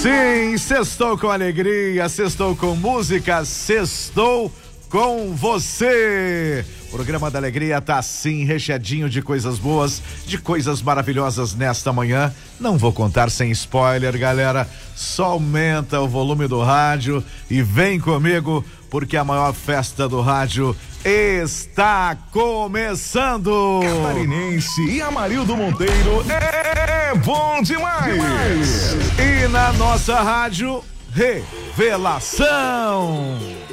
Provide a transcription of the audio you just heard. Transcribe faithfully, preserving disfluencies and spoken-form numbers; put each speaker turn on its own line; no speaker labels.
Sim, sextou com alegria, sextou com música, sextou com você. O programa da Alegria tá assim, recheadinho de coisas boas, de coisas maravilhosas nesta manhã. Não vou contar sem spoiler, galera. Só aumenta o volume do rádio e vem comigo, porque a maior festa do rádio está começando.
Catarinense e Amarildo Monteiro é bom demais. demais.
E na nossa rádio, revelação.